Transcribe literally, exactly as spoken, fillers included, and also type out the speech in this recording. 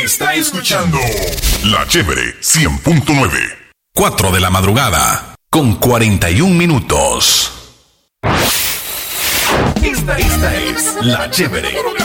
Está escuchando La Chévere cien punto nueve. cuatro de la madrugada con cuarenta y un minutos. Esta, esta es La Chévere